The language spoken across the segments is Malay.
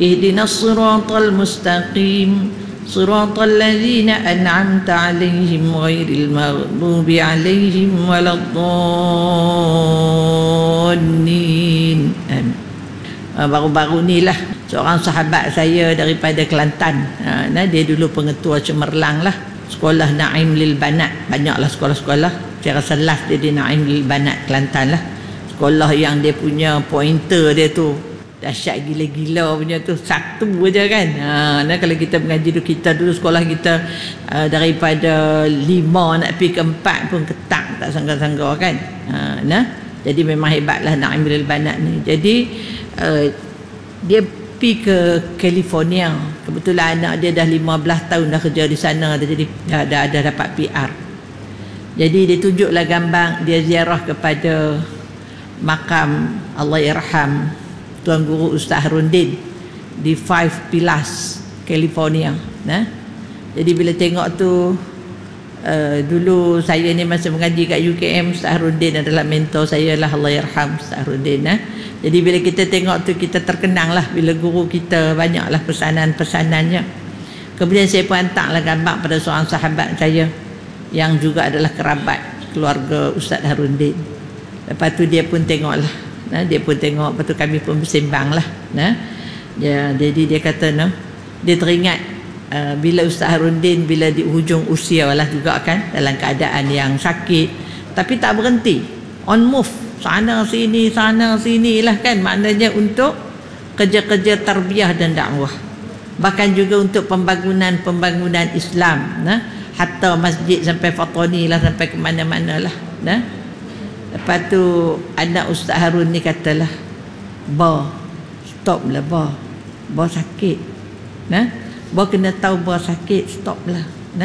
ihdinas siratal mustaqim siratal ladzina an'amta 'alaihim ghairil maghdubi 'alaihim waladdallin. Baru-baru ni lah seorang sahabat saya daripada Kelantan, dia dulu pengetua Cemerlang lah, sekolah Naim Lil Banat. Banyaklah sekolah-sekolah, saya rasa last dia di Naim Lil Banat Kelantan lah. Sekolah yang dia punya pointer dia tu dahsyat gila-gila punya tu, satu aja kan. Kalau kita mengaji tu, kita dulu sekolah kita daripada 5 nak pergi ke 4 pun ketak, tak sangka-sangka kan. Jadi memang hebatlah Naim Lil Banat ni. Jadi dia pergi ke California. Kebetulan anak dia dah 15 tahun dah kerja di sana, jadi dah dapat PR. Jadi dia tunjuklah gambar dia ziarah kepada makam Allahyarham Tuan Guru Ustaz Harundin di Five Pillars, California. Jadi bila tengok tu, dulu saya ni masa mengaji kat UKM, Ustaz Harundin adalah mentor saya lah, Allahyarham Ustaz Harundin. Jadi bila kita tengok tu, kita terkenang lah bila guru kita banyaklah pesanan-pesanannya. Kemudian saya pun hantarlah gambar pada seorang sahabat saya yang juga adalah kerabat keluarga Ustaz Harundin. Lepas tu dia pun tengok lah, lepas tu kami pun bersembang lah. Jadi dia kata dia teringat bila Ustaz Harundin bila di hujung usia lah juga kan, dalam keadaan yang sakit, tapi tak berhenti, on move, sana sini lah kan, maknanya untuk kerja-kerja tarbiyah dan dakwah, bahkan juga untuk pembangunan Islam, hatta masjid sampai Fatani lah, sampai ke mana-mana lah. Lepas tu anak Ustaz Harun ni katalah, stop lah ba sakit, ba kena tahu ba sakit, stop lah.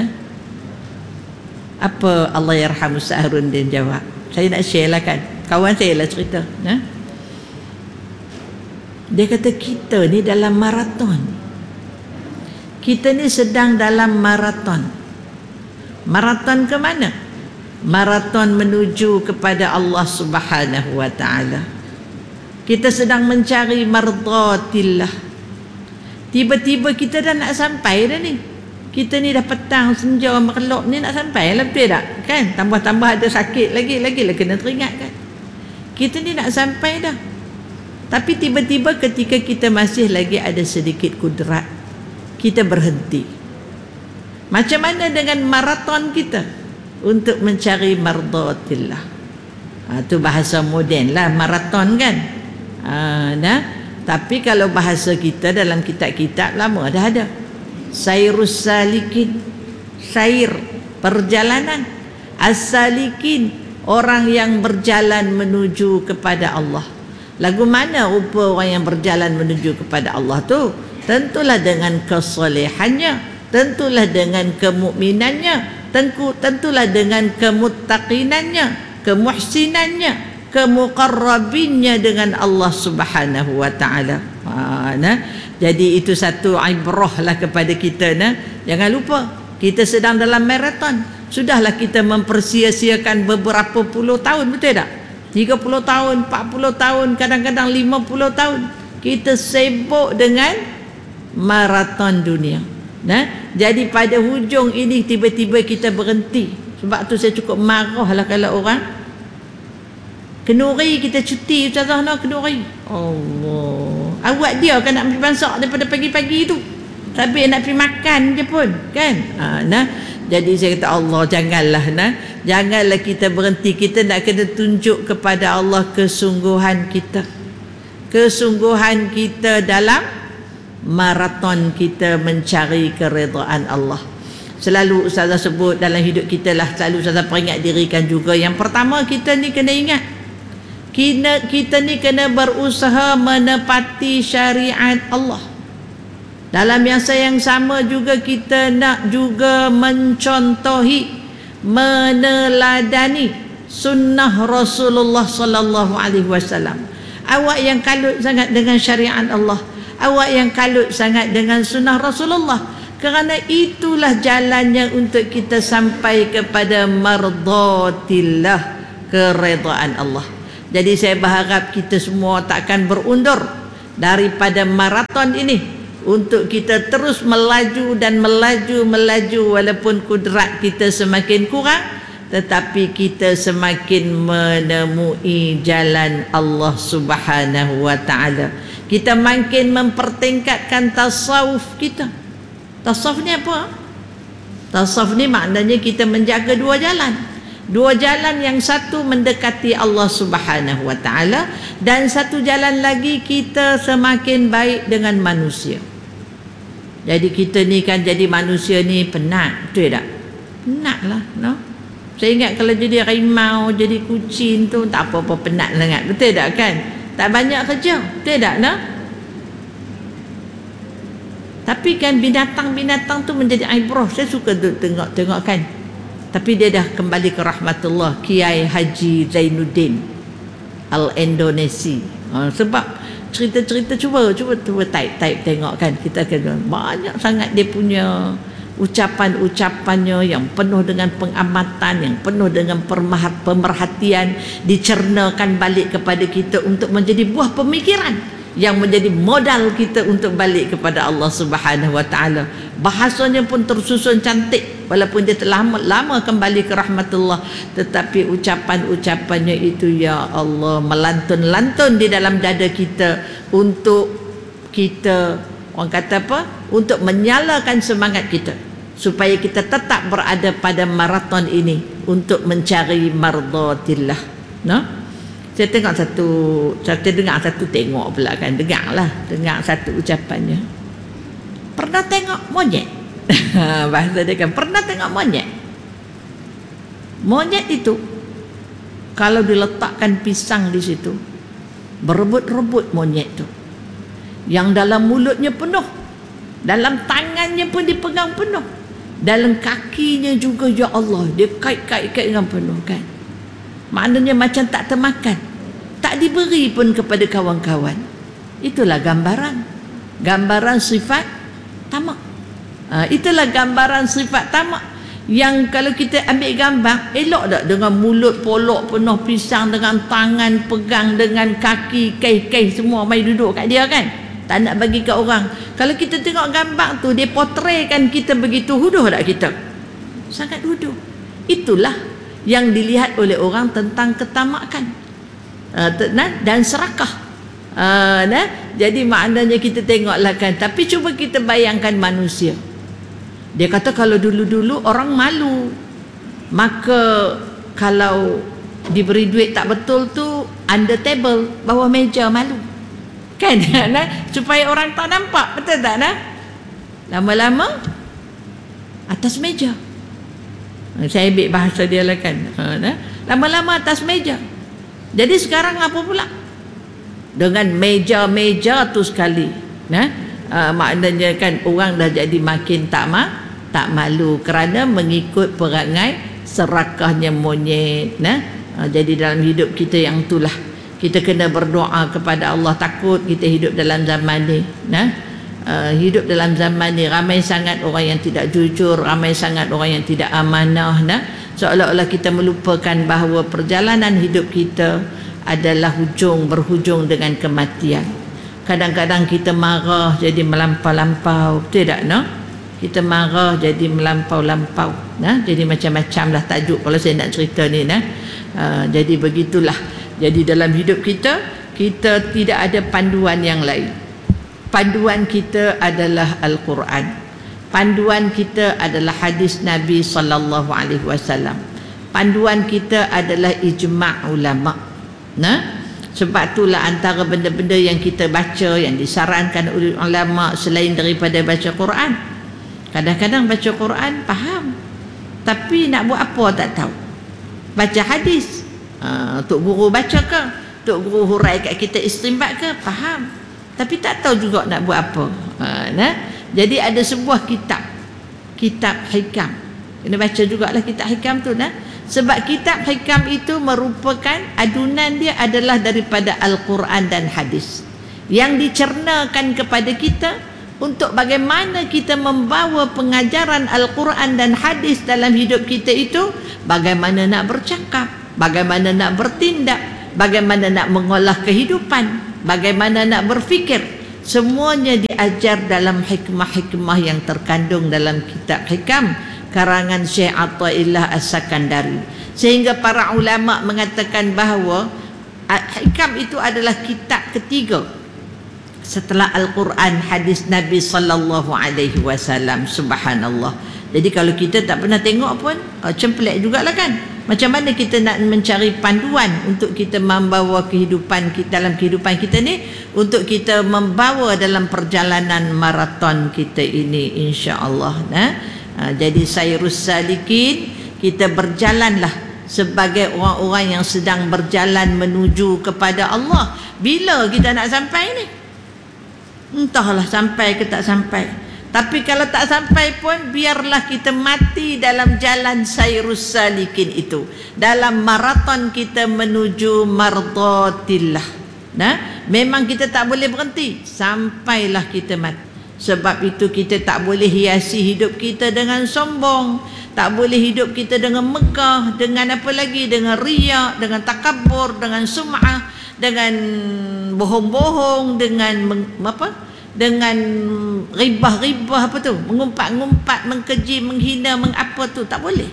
Apa Allahyarham Ustaz Harun dia jawab, saya nak share lah kan, kawan saya lah cerita. Dia kata kita ni dalam maraton, kita ni sedang dalam maraton ke mana? Maraton menuju kepada Allah Subhanahu wa ta'ala. Kita sedang mencari mardatillah. Tiba-tiba kita dah nak sampai dah ni. Kita ni dah petang senja merelok ni nak sampai lah, betul tak? Kan? Tambah-tambah ada sakit lagi kena teringat kan. Kita ni nak sampai dah. Tapi tiba-tiba ketika kita masih lagi ada sedikit kudrat, kita berhenti. Macam mana dengan maraton kita untuk mencari mardatillah? Tu bahasa moden lah, maraton kan. Tapi kalau bahasa kita dalam kitab-kitab lama dah ada, sairus salikin, sair perjalanan, as-salikin orang yang berjalan menuju kepada Allah. Lagu mana rupa orang yang berjalan menuju kepada Allah tu? Tentulah dengan kesalehannya, tentulah dengan kemukminannya, tentulah dengan kemuttaqinannya, kemuhsinannya, kemuqarrabinnya dengan Allah Subhanahu wa ta'ala. Jadi itu satu ibrah lah kepada kita. Jangan lupa kita sedang dalam maraton. Sudahlah kita mempersia-siakan beberapa puluh tahun, betul tak? 30 tahun, 40 tahun, kadang-kadang 50 tahun kita sibuk dengan maraton dunia. Jadi pada hujung ini tiba-tiba kita berhenti. Sebab tu saya cukup marah lah kalau orang kenuri, kita cuti, Ustazah nak kenuri. Allah, awak dia kan nak pergi bansak daripada pagi-pagi tu, tapi nak pergi makan je pun kan. Jadi saya kata Allah, janganlah kita berhenti. Kita nak kena tunjuk kepada Allah kesungguhan kita dalam maraton kita mencari keredaan Allah. Selalu Ustazah sebut dalam hidup kita lah, selalu Ustazah peringat dirikan juga. Yang pertama, kita ni kena ingat, kita ni kena berusaha menepati syariat Allah. Dalam masa yang sama juga kita nak juga mencontohi, meneladani sunnah Rasulullah sallallahu alaihi wasallam. Awak yang kalut sangat dengan syariat Allah, awak yang kalut sangat dengan sunnah Rasulullah, kerana itulah jalannya untuk kita sampai kepada mardatillah, keredaan Allah. Jadi saya berharap kita semua takkan berundur, daripada maraton ini, untuk kita terus melaju dan melaju walaupun kudrat kita semakin kurang, tetapi kita semakin menemui jalan Allah Subhanahu wa taala. Kita makin mempertingkatkan tasawuf kita. Tasawuf ni apa? Tasawuf ni maknanya kita menjaga dua jalan. Dua jalan, yang satu mendekati Allah Subhanahu wa taala, dan satu jalan lagi kita semakin baik dengan manusia. Jadi kita ni kan jadi manusia ni penat, betul tak? Penat lah, no? Saya ingat kalau jadi harimau, jadi kucing tu tak apa-apa penat sangat, betul tak kan? Tak banyak kerja, betul tak, no? Tapi kan binatang-binatang tu menjadi ibrah. Saya suka tengok kan. Tapi dia dah kembali ke rahmatullah, Kiai Haji Zainuddin Al-Indonesi. Sebab cerita-cerita cuba type tengok kan, kita kena banyak sangat dia punya ucapan-ucapannya yang penuh dengan pengamatan, yang penuh dengan pemerhatian, dicernakan balik kepada kita untuk menjadi buah pemikiran yang menjadi modal kita untuk balik kepada Allah Subhanahu wa taala. Bahasanya pun tersusun cantik walaupun dia telah lama kembali ke rahmatullah, tetapi ucapan-ucapannya itu ya Allah melantun-lantun di dalam dada kita, untuk kita, orang kata apa, untuk menyalakan semangat kita supaya kita tetap berada pada maraton ini untuk mencari mardatillah. No? Saya dengar satu ucapannya. Pernah tengok monyet? Bahasa dia kan, pernah tengok monyet? Monyet itu kalau diletakkan pisang di situ, berebut-rebut monyet itu. Yang dalam mulutnya penuh, dalam tangannya pun dipegang penuh, dalam kakinya juga, ya Allah, dia kait-kait dengan penuh kan. Maknanya macam tak termakan, tak diberi pun kepada kawan-kawan. Itulah gambaran sifat tamak. Itulah gambaran sifat tamak, yang kalau kita ambil gambar, elok tak dengan mulut polok penuh pisang, dengan tangan pegang, dengan kaki kaih-kaih semua mai duduk kat dia kan, tak nak bagi kat orang. Kalau kita tengok gambar tu, dia portraykan kita begitu, huduh tak kita? Sangat huduh. Itulah yang dilihat oleh orang tentang ketamakan dan serakah. Jadi maknanya kita tengoklah kan. Tapi cuba kita bayangkan manusia. Dia kata kalau dulu-dulu orang malu, maka kalau diberi duit tak betul tu under table, bawah meja, malu kan. Supaya orang tak nampak, betul tak? Lama-lama atas meja. Saya ambil bahasa dia lah kan. Lama-lama atas meja. Jadi sekarang apa pula? Dengan meja-meja tu sekali, maknanya kan orang dah jadi makin tak malu kerana mengikut perangai serakahnya monyet. Jadi dalam hidup kita yang itulah kita kena berdoa kepada Allah, takut kita hidup dalam zaman ni. Hidup dalam zaman ni ramai sangat orang yang tidak jujur, ramai sangat orang yang tidak amanah. Seolah-olah kita melupakan bahawa perjalanan hidup kita adalah berhujung dengan kematian. Kadang-kadang kita marah jadi melampau-lampau, tidak kita marah jadi melampau-lampau, jadi macam-macam lah tajuk kalau saya nak cerita ni. Jadi begitulah. Jadi dalam hidup kita tidak ada panduan yang lain. Panduan kita adalah Al-Quran. Panduan kita adalah hadis Nabi sallallahu alaihi wasallam. Panduan kita adalah ijma' ulama. Sebab itulah antara benda-benda yang kita baca, yang disarankan oleh ulama selain daripada baca Quran. Kadang-kadang baca Quran faham, tapi nak buat apa tak tahu. Baca hadis, tok guru baca ke, tok guru hurai kat kita istinbat ke, faham, tapi tak tahu juga nak buat apa. Jadi ada sebuah kitab hikam, kena baca jugalah kitab hikam tu. Sebab kitab hikam itu merupakan adunan, dia adalah daripada Al-Quran dan hadis yang dicernakan kepada kita untuk bagaimana kita membawa pengajaran Al-Quran dan hadis dalam hidup kita itu, bagaimana nak bercakap, bagaimana nak bertindak, bagaimana nak mengolah kehidupan. bagaimana nak berfikir. Semuanya diajar dalam hikmah-hikmah yang terkandung dalam kitab Hikam karangan Syekh Athaillah As-Sakandari. Sehingga para ulama mengatakan bahawa Hikam itu adalah kitab ketiga setelah Al-Quran, hadis Nabi sallallahu alaihi wasallam. Subhanallah. Jadi kalau kita tak pernah tengok pun cemplek jugalah kan. Macam mana kita nak mencari panduan untuk kita membawa kehidupan kita, dalam kehidupan kita ni, untuk kita membawa dalam perjalanan maraton kita ini, insya-Allah. Jadi Sayrus Salikin, kita berjalanlah sebagai orang-orang yang sedang berjalan menuju kepada Allah. Bila kita nak sampai ni? Entahlah sampai ke tak sampai. Tapi kalau tak sampai pun, biarlah kita mati dalam jalan Sayrus Salikin itu, dalam maraton kita menuju mardatillah. Memang kita tak boleh berhenti sampailah kita mati. Sebab itu kita tak boleh hiasi hidup kita dengan sombong, tak boleh hidup kita dengan megah, dengan apa lagi, dengan riya, dengan takabur, dengan sum'ah, dengan bohong-bohong, dengan dengan ribah-ribah, apa tu, mengumpat-ngumpat, mengkeji, menghina, mengapa tu, tak boleh.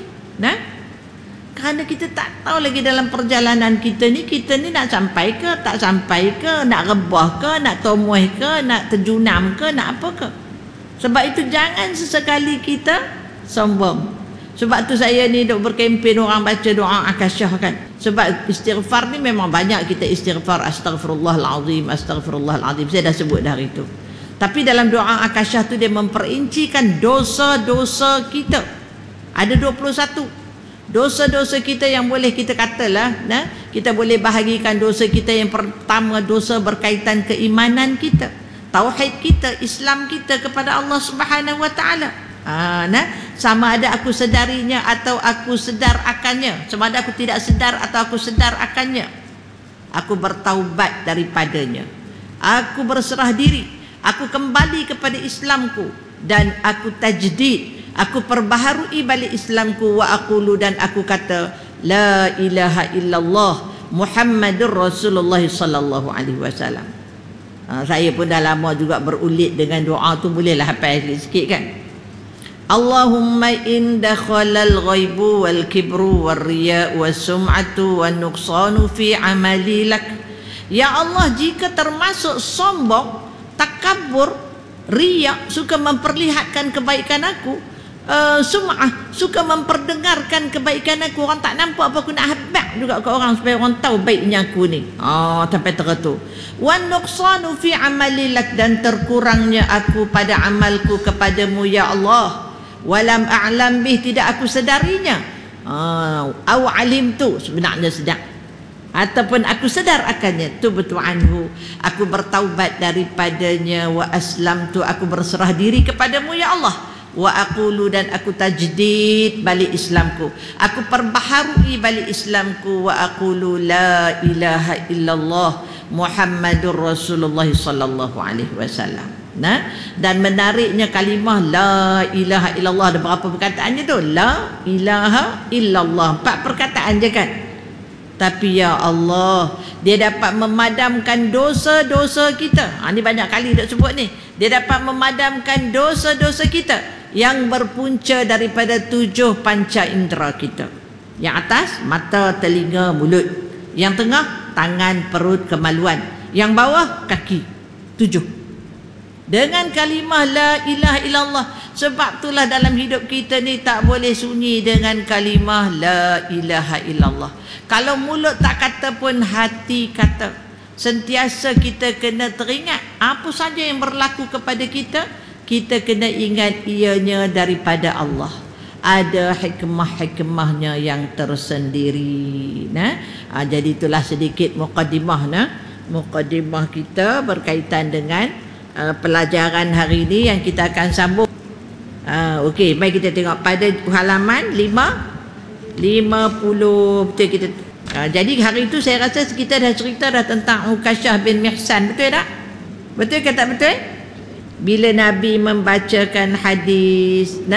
Kerana kita tak tahu lagi dalam perjalanan kita ni nak sampai ke tak sampai ke, nak rebah ke, nak tomuh ke, nak terjunam ke, nak apa ke. Sebab itu jangan sesekali kita sombong. Sebab tu saya ni duk berkempen orang baca doa akasyah kan. Sebab istighfar ni memang banyak kita istighfar, astagfirullahalazim, astagfirullahalazim. Saya dah sebut dah hari tu. Tapi dalam doa akasyah tu dia memperincikan dosa-dosa kita. Ada 21 dosa-dosa kita yang boleh kita katalah, kita boleh bahagikan dosa kita. Yang pertama, dosa berkaitan keimanan kita, tauhid kita, Islam kita kepada Allah Subhanahu wa taala. Sama ada aku sedarinya atau aku sedar akannya, sama ada aku tidak sedar atau aku sedar akannya. Aku bertaubat daripadanya, aku berserah diri, aku kembali kepada Islamku, dan aku tajdid, aku perbaharui balik Islamku. Wa aqulu, dan aku kata la ilaha illallah Muhammadur Rasulullah sallallahu alaihi wasallam. Saya pun dah lama juga berulit dengan doa tu, bolehlah hafal sikit kan. Allahumma in dakhalal ghaibu wal kibru wal riya was sum'atu wan nuqsanu fi amali lak. Ya Allah, jika termasuk sombong, takabur, riya, suka memperlihatkan kebaikan aku, sum'ah, suka memperdengarkan kebaikan aku, orang tak nampak apa aku nak habaq juga ke orang supaya orang tahu baiknya aku ni, sampai teratu. Wan nuqsanu fi amali lak, dan terkurangnya aku pada amalku kepadamu ya Allah. Walam a'lam bih, tidak aku sedarinya. Au alim tu, sebenarnya sedar, ataupun aku sedar akannya. Tubtu anhu, aku bertaubat daripadanya. Wa aslam tu, aku berserah diri kepadamu ya Allah. Wa aqulu, dan aku tajdid balik Islamku, aku perbaharui balik Islamku. Wa aqulu la ilaha illallah Muhammadur Rasulullah sallallahu alaihi wasallam. Dan menariknya kalimah la ilaha illallah, ada berapa perkataannya tu? La ilaha illallah, 4 perkataan je kan. Tapi ya Allah, dia dapat memadamkan dosa-dosa kita. Ni banyak kali dah sebut ni. Dia dapat memadamkan dosa-dosa kita yang berpunca daripada 7 panca indera kita. Yang atas, mata, telinga, mulut. Yang tengah, tangan, perut, kemaluan. Yang bawah, kaki. 7. Dengan kalimah la ilaha illallah. Sebab itulah dalam hidup kita ni tak boleh sunyi dengan kalimah la ilaha illallah. Kalau mulut tak kata pun hati kata. Sentiasa kita kena teringat apa saja yang berlaku kepada kita, kita kena ingat ianya daripada Allah. Ada hikmah-hikmahnya yang tersendiri. Jadi itulah sedikit muqaddimah. Muqaddimah kita berkaitan dengan pelajaran hari ini yang kita akan sambung. Okey, mari kita tengok pada halaman 50. Betul kita. Jadi hari itu saya rasa kita dah cerita dah tentang Ukasyah bin Mihsan, betul tak? Betul ke tak betul? Bila Nabi membacakan hadis,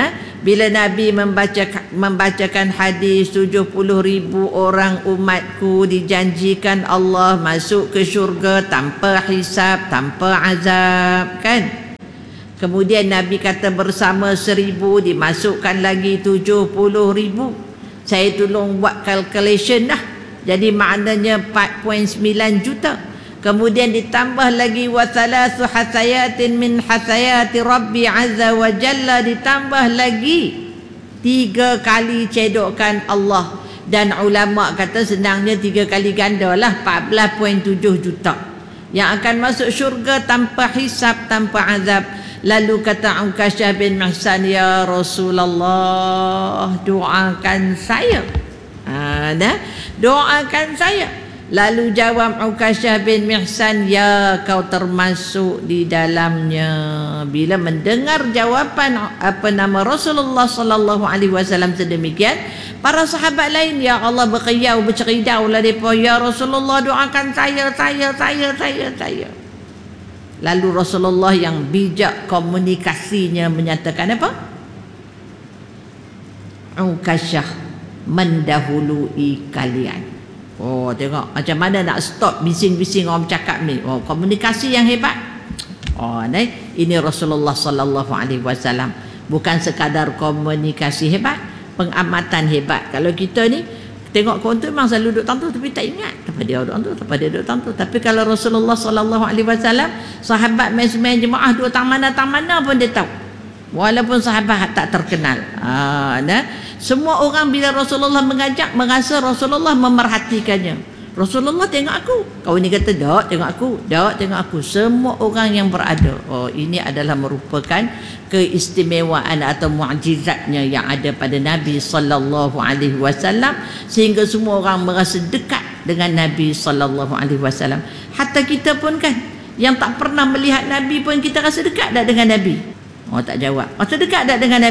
bila Nabi membacakan hadis 70,000 orang umatku dijanjikan Allah masuk ke syurga tanpa hisab, tanpa azab, kan? Kemudian Nabi kata bersama 1,000 dimasukkan lagi 70,000. Saya tolong buat calculation dah. Jadi maknanya 4.9 juta. Kemudian ditambah lagi wa thalathu hasayatin min hasayati Rabbi azza wa jalla, ditambah lagi 3 kali cedokan Allah. Dan ulama kata senangnya 3 kali ganda lah, 14.7 juta yang akan masuk syurga tanpa hisab, tanpa azab. Lalu kata Ukasyah bin Mihsan, ya Rasulullah, doakan saya. Doakan saya. Lalu jawab Ukasyah bin Mihsan, ya kau termasuk di dalamnya. Bila mendengar jawapan Rasulullah sallallahu alaihi wasallam sedemikian, para sahabat lain, ya Allah, berceridau lah depa, ya Rasulullah, doakan saya. Lalu Rasulullah yang bijak komunikasinya menyatakan apa? Ukasyah mendahului kalian. Oh, tengok macam mana nak stop bising-bising orang cakap ni. Oh, komunikasi yang hebat. Oh, ini Rasulullah sallallahu alaihi wasallam. Bukan sekadar komunikasi hebat, pengamatan hebat. Kalau kita ni tengok kawan tu memang selalu duduk tantu tapi tak ingat tempat dia duduk tantu. Tapi kalau Rasulullah sallallahu alaihi wasallam, sahabat main jemaah duduk tang mana pun dia tahu. Walaupun sahabat tak terkenal. Semua orang bila Rasulullah mengajak merasa Rasulullah memerhatikannya. Rasulullah tengok aku. Kau ni kata dak tengok aku. Semua orang yang berada. Oh, ini adalah merupakan keistimewaan atau mukjizatnya yang ada pada Nabi sallallahu alaihi wasallam, sehingga semua orang merasa dekat dengan Nabi sallallahu alaihi wasallam. Hatta kita pun kan yang tak pernah melihat Nabi pun kita rasa dekat tak dengan Nabi? Oh, tak jawab. Rasa dekat tak dengan Nabi?